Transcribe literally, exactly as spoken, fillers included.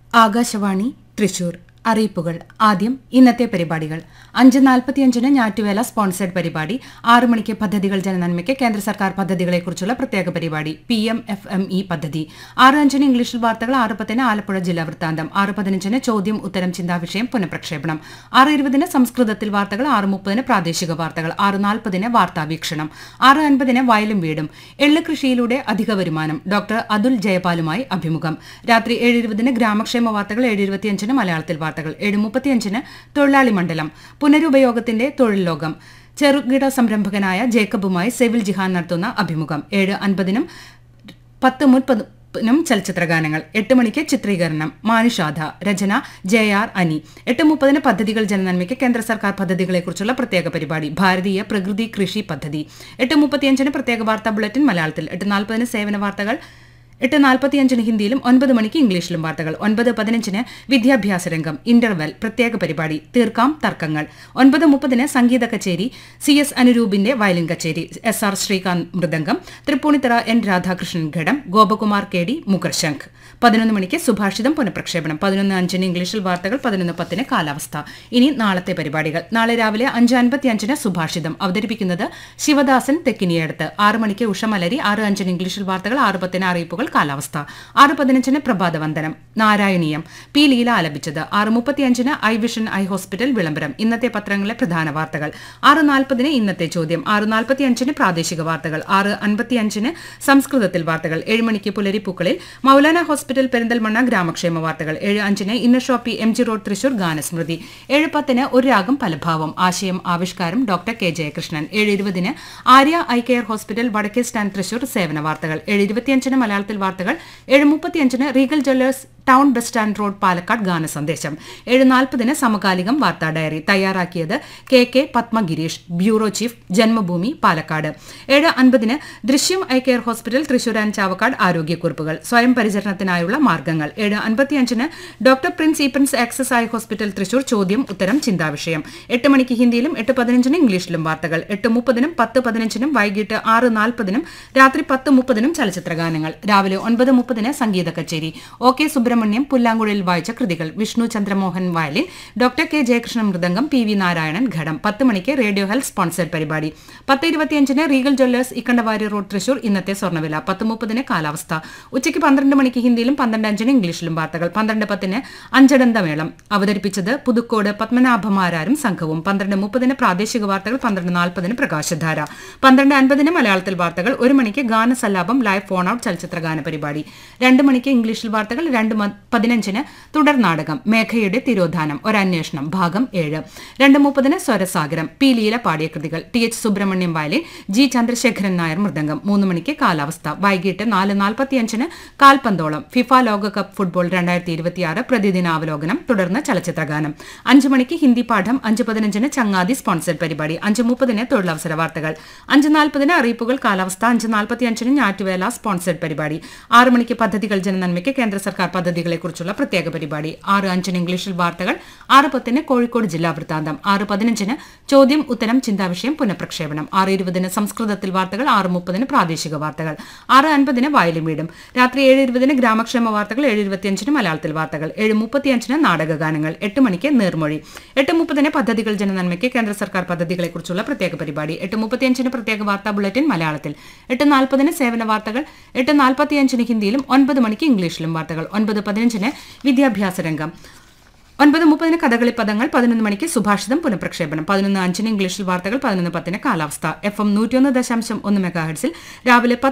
ആകാശവാണി തൃശൂർ. അറിയിപ്പുകൾ. ആദ്യം ഇന്നത്തെ പരിപാടികൾ. അഞ്ച് നാൽപ്പത്തിയഞ്ചിന് ഞാറ്റുവേല സ്പോൺസേഡ് പരിപാടി. ആറ് മണിക്ക് പദ്ധതികൾ ജനനന്മയ്ക്ക് കേന്ദ്ര സർക്കാർ പദ്ധതികളെക്കുറിച്ചുള്ള പ്രത്യേക പരിപാടി P M F M E പദ്ധതി. ആറ് അഞ്ചിന് ഇംഗ്ലീഷിൽ വാർത്തകൾ. ആറ് പത്തിന് ആലപ്പുഴ ജില്ലാ വൃത്താന്തം. ആറ് പതിനഞ്ചിന് ചോദ്യം ഉത്തരം ചിന്താവിഷയം പുനഃപ്രക്ഷേപണം. ആറ് ഇരുപതിന് സംസ്കൃതത്തിൽ വാർത്തകൾ. ആറ് മുപ്പതിന് പ്രാദേശിക വാർത്തകൾ. ആറ് നാൽപ്പതിന് വാർത്താവീക്ഷണം. ആറ് അൻപതിന് വയലും വീടും. എള്ള് കൃഷിയിലൂടെ അധിക വരുമാനം. ഡോക്ടർ അതുൽ ജയപാലുമായി അഭിമുഖം. രാത്രി ഏഴ് ഇരുപതിന് ഗ്രാമക്ഷേമ വാർത്തകൾ. ഏഴ് ഇരുപത്തിയഞ്ചിന് മലയാളത്തിൽ വാർത്തകൾ. ഏഴ് മുപ്പത്തിയഞ്ചിന് തൊഴിലാളി മണ്ഡലം. പുനരുപയോഗത്തിന്റെ തൊഴിൽ ലോകം. ചെറുകിട സംരംഭകനായ ജേക്കബുമായി സെവിൽ ജിഹാൻ നടത്തുന്ന അഭിമുഖം. ഏഴ് അൻപതിനും പത്ത് മുപ്പതിനും ചലച്ചിത്രഗാനങ്ങൾ. എട്ട് മണിക്ക് ചിത്രീകരണം. മാനുഷാധ. രചന ജെ ആർ അനി. എട്ട് മുപ്പതിന് പദ്ധതികൾ ജനനന്മയ്ക്ക് കേന്ദ്ര സർക്കാർ പദ്ധതികളെക്കുറിച്ചുള്ള പ്രത്യേക പരിപാടി ഭാരതീയ പ്രകൃതി കൃഷി പദ്ധതി. എട്ട് മുപ്പത്തിയഞ്ചിന് പ്രത്യേക വാർത്താ ബുള്ളറ്റിൻ മലയാളത്തിൽ. എട്ട് നാൽപ്പതിന് സേവന വാർത്തകൾ. എട്ട് നാൽപ്പത്തിയഞ്ചിന് ഹിന്ദിയിലും ഒൻപത് മണിക്ക് ഇംഗ്ലീഷിലും വാർത്തകൾ. ഒൻപത് പതിനഞ്ചിന് വിദ്യാഭ്യാസ രംഗം ഇന്റർവെൽ പ്രത്യേക പരിപാടി തീർക്കാം തർക്കങ്ങൾ. ഒൻപത് മുപ്പതിന് സംഗീത കച്ചേരി. സി എസ് അനുരൂപിന്റെ വയലിൻ കച്ചേരി. S R Srikanth mridangam. Tripunithura N Radhakrishnan ഘടം. Gopakumar K D മുഖർശംഖ്. പതിനൊന്ന് മണിക്ക് സുഭാഷിതം പുനഃപ്രക്ഷേപണം. പതിനൊന്ന് അഞ്ചിന് ഇംഗ്ലീഷിൽ വാർത്തകൾ. പതിനൊന്ന് പത്തിന് കാലാവസ്ഥ. ഇനി നാളത്തെ പരിപാടികൾ. നാളെ രാവിലെ അഞ്ച് അൻപത്തിയഞ്ചിന് സുഭാഷിതം അവതരിപ്പിക്കുന്നത് ശിവദാസൻ തെക്കിനിയടുത്ത്. ആറ് മണിക്ക് ഉഷമലരി. ആറ് അഞ്ചിന് ഇംഗ്ലീഷിൽ വാർത്തകൾ. ആറ് പത്തിന് അറിയിപ്പുകൾ കാലാവസ്ഥ. ആറ് പതിനഞ്ചിന് പ്രഭാതവന്ദനം നാരായണീയം പി ലീല ആലപിച്ചത്. ആറ് മുപ്പത്തിയഞ്ചിന് ഐ വിഷൻ ഐ ഹോസ്പിറ്റൽ വിളംബരം. ഇന്നത്തെ പത്രങ്ങളിലെ പ്രധാന വാർത്തകൾ. ആറ് നാൽപ്പതിന് ഇന്നത്തെ ചോദ്യം. ആറ് നാൽപ്പത്തിയഞ്ചിന് പ്രാദേശിക വാർത്തകൾ. ആറ് അൻപത്തിയഞ്ചിന് സംസ്കൃതത്തിൽ വാർത്തകൾ. ഏഴ് മണിക്ക് പുലരിപ്പൂക്കളിൽ മൗലാന ഹോസ്പിറ്റൽ പെരിന്തൽമണ്ണ ഗ്രാമക്ഷേമ വാർത്തകൾ. ഏഴ് അഞ്ചിന് inner Shopee M G road Thrissur ഗാനസ്മൃതി. ഏഴ് പത്തിന് ഒരു രാഗം പലഭാവം. ആശയം ആവിഷ്കാരം ഡോക്ടർ കെ ജയകൃഷ്ണൻ. ഏഴ് ഇരുപതിന് ആര്യ ഐ കെയർ ഹോസ്പിറ്റൽ വടക്കേ സ്റ്റാൻഡ് തൃശൂർ സേവന വാർത്തകൾ. ഏഴ് ഇരുപത്തിയഞ്ചിന് മലയാളത്തിൽ വാർത്തകൾ. ഏഴ് മുപ്പത്തിയഞ്ചിന് Regal Jewellers town bus stand road Palakkad ഗാന സന്ദേശം. ഏഴ് നാൽപ്പതിന് സമകാലികം വാർത്താ ഡയറി തയ്യാറാക്കിയത് K K Padmagirish, bureau chief, Janmabhumi Palakkad. ഏഴ് അൻപതിന് ദൃശ്യം eye care hospital Thrissur and Chavakkad ആരോഗ്യക്കുറിപ്പുകൾ സ്വയം പരിചരണത്തിനായുള്ള മാർഗ്ഗങ്ങൾ. ഏഴ് അൻപത്തിയഞ്ചിന് doctor Prince E Prince access eye hospital Thrissur ചോദ്യം ഉത്തരം ചിന്താവിഷയം. എട്ട് മണിക്ക് ഹിന്ദിയിലും എട്ട് പതിനഞ്ചിന് ഇംഗ്ലീഷിലും വാർത്തകൾ. എട്ട് മുപ്പതിനും പത്ത് പതിനഞ്ചിനും വൈകിട്ട് ആറ് നാൽപ്പതിനും രാത്രി പത്ത് മുപ്പതിനും ചലച്ചിത്രഗാനങ്ങൾ. രാവിലെ ഒൻപത് മുപ്പതിന് സംഗീത കച്ചേരി. ഒ കെ സുബ്രഹ്മണ്യം പുല്ലാങ്കുഴലിൽ വായിച്ച കൃതികൾ. Vishnu Chandramohan violin. Doctor K Jayakrishnan mridangam. P V Narayanan ഘടം. പത്ത് മണിക്ക് റേഡിയോ ഹെൽത്ത് സ്പോൺസേഡ് പരിപാടി. പത്ത് ഇരുപത്തിയഞ്ചിന് Regal Jewellers Ikkandavari road Thrissur ഇന്നത്തെ സ്വർണ്ണവില. പത്ത് മുപ്പതിന് കാലാവസ്ഥ. ഉച്ചയ്ക്ക് പന്ത്രണ്ട് മണിക്ക് ഹിന്ദിയിലും പന്ത്രണ്ട് അഞ്ചിന് ഇംഗ്ലീഷിലും വാർത്തകൾ. പന്ത്രണ്ട് പത്തിന് അഞ്ചടന്തമേളം അവതരിപ്പിച്ചത് പുതുക്കോട് പത്മനാഭമാരാരും സംഘവും. പന്ത്രണ്ട് മുപ്പതിന് പ്രാദേശിക വാർത്തകൾ. പന്ത്രണ്ട് നാൽപ്പതിന് പ്രകാശധാര. പന്ത്രണ്ട് അൻപതിന് മലയാളത്തിൽ വാർത്തകൾ. ഒരു മണിക്ക് ഗാനസല്ലാപം ലൈവ് ഫോൺ ഔട്ട് ചലച്ചിത്രഗാന പരിപാടി. രണ്ട് മണിക്ക് ഇംഗ്ലീഷിൽ വാർത്തകൾ. രണ്ട് പതിനഞ്ചിന് തുടർ നാടകം മേഘയുടെ തിരോധാനം ഒരന്വേഷണം ഭാഗം ഏഴ്. രണ്ട് മുപ്പതിന് സ്വരസാഗരം പി ലീല പാടിയ കൃതികൾ. T H Subrahmanyam violin, G Chandrasekharan Nair mridangam. മൂന്ന് മണിക്ക് കാലാവസ്ഥ. വൈകിട്ട് നാല് നാൽപ്പത്തിയഞ്ചിന് കാൽപന്തോളം ഫിഫ ലോകകപ്പ് ഫുട്ബോൾ രണ്ടായിരത്തി ഇരുപത്തിയാറ് പ്രതിദിനാവലോകനം. തുടർന്ന് ചലച്ചിത്രഗാനം. അഞ്ച് മണിക്ക് ഹിന്ദി പാഠം. അഞ്ച് പതിനഞ്ചിന് ചങ്ങാതി സ്പോൺസേഡ് പരിപാടി. അഞ്ച് മുപ്പതിന് തൊഴിലവസര വാർത്തകൾ. അഞ്ച് നാൽപ്പതിന് അറിയിപ്പുകൾ കാലാവസ്ഥ. അഞ്ച് നാൽപ്പത്തിയഞ്ചിന് ഞാറ്റുവേല സ്പോൺസേഡ് പരിപാടി. ആറ് മണിക്ക് പദ്ധതികൾ ജനനന്മയ്ക്ക് കേന്ദ്ര സർക്കാർ പദ്ധതികളെക്കുറിച്ചുള്ള പ്രത്യേക പരിപാടി. ആറ് അഞ്ചിന് ഇംഗ്ലീഷിൽ വാർത്തകൾ. ആറ് പത്തിന് കോഴിക്കോട് ജില്ലാ വൃത്താന്തം. ആറ് പതിനഞ്ചിന് ചോദ്യം ഉത്തരം ചിന്താവിഷയം പുനഃപ്രക്ഷേപണം. ആറ് ഇരുപതിന് സംസ്കൃതത്തിൽ വാർത്തകൾ. ആറ് മുപ്പതിന് പ്രാദേശിക വാർത്തകൾ. ആറ് അൻപതിന് വയലും വീടും. രാത്രി ഏഴ് ഇരുപതിന് ഗ്രാമക്ഷേമ വാർത്തകൾ. ഏഴ് ഇരുപത്തിയഞ്ചിന് മലയാളത്തിൽ വാർത്തകൾ. ഏഴ് മുപ്പത്തിയഞ്ചിന് നാടകഗാനങ്ങൾ. എട്ട് മണിക്ക് നീർമൊഴി. എട്ട് മുപ്പതിന് പദ്ധതികൾ ജനനന്മയ്ക്ക് കേന്ദ്ര സർക്കാർ പദ്ധതികളെക്കുറിച്ചുള്ള പ്രത്യേക പരിപാടി. എട്ട് മുപ്പത്തിയഞ്ചിന് പ്രത്യേക വാർത്താ ബുള്ളറ്റിൻ മലയാളത്തിൽ. എട്ട് നാൽപ്പതിന് സേവന വാർത്തകൾ. എട്ട് നാൽപ്പത്തിയഞ്ചിന് ഹിന്ദിയിലും ഒൻപത് മണിക്ക് ഇംഗ്ലീഷിലും വാർത്തകൾ. ഒൻപത് പതിനഞ്ചിന് വിദ്യാഭ്യാസ രംഗം. ഒൻപത് മുപ്പതിന് കഥകളി പദങ്ങൾ. പതിനൊന്ന് മണിക്ക് സുഭാഷിതം പുനഃപ്രക്ഷേപണം. പതിനൊന്ന് അഞ്ചിന് ഇംഗ്ലീഷിൽ വാർത്തകൾ. പതിനൊന്ന് പത്തിന് കാലാവസ്ഥ. എഫ് എം നൂറ്റിയൊന്ന് ദശാംശം ഒന്ന് മെഗാഹെർട്സിൽ രാവിലെ